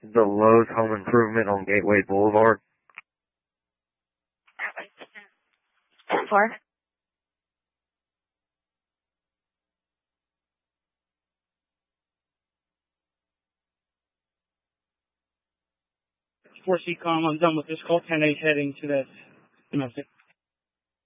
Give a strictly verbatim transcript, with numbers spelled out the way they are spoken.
The Lowe's Home Improvement on Gateway Boulevard. For? four C com, I'm done with this call. ten eight heading to that domestic.